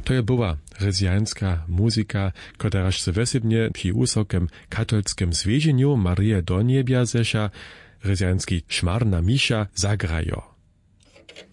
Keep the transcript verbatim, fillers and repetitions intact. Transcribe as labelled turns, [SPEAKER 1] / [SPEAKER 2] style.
[SPEAKER 1] To je była rezjanska muzyka, któraż se wesebnie przy wysokim katolskim zwiezieniu Maryje do niebia zesza, rezjanski szmarna misza zagrajo.